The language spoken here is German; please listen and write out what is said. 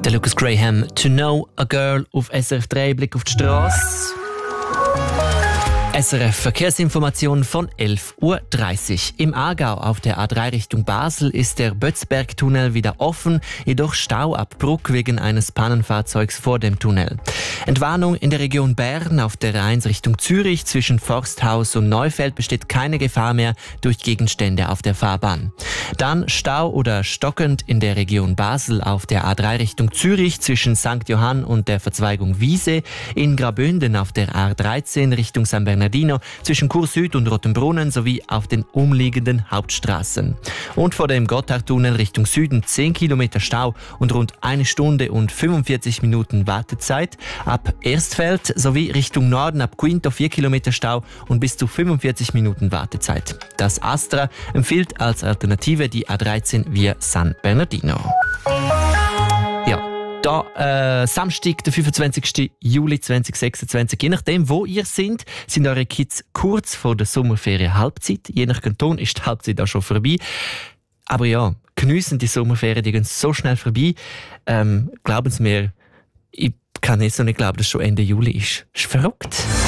Der Lucas Graham, «To Know a Girl» auf SRF 3, Blick auf die Strasse. SRF Verkehrsinformation von 11.30 Uhr. Im Aargau auf der A3 Richtung Basel ist der Bötzberg-Tunnel wieder offen, jedoch Stau ab Bruck wegen eines Pannenfahrzeugs vor dem Tunnel. Entwarnung in der Region Bern auf der A1 Richtung Zürich zwischen Forsthaus und Neufeld besteht keine Gefahr mehr durch Gegenstände auf der Fahrbahn. Dann Stau oder stockend in der Region Basel auf der A3 Richtung Zürich zwischen St. Johann und der Verzweigung Wiese, in Graubünden auf der A13 Richtung San Bernardino zwischen Chur Süd und Rottenbrunnen sowie auf den umliegenden Hauptstraßen. Und vor dem Gotthardtunnel Richtung Süden 10 Kilometer Stau und rund 1 Stunde und 45 Minuten Wartezeit. Ab Erstfeld sowie Richtung Norden ab Quinto 4 Kilometer Stau und bis zu 45 Minuten Wartezeit. Das Astra empfiehlt als Alternative die A13 via San Bernardino. Da, Samstag, der 25. Juli 2026. Je nachdem, wo ihr sind eure Kids kurz vor der Sommerferien Halbzeit. Je nach Kanton ist die Halbzeit auch schon vorbei. Aber ja, geniessen die Sommerferien, die gehen so schnell vorbei. Glauben Sie mir, ich kann jetzt noch nicht glauben, dass es schon Ende Juli ist. Ist verrückt.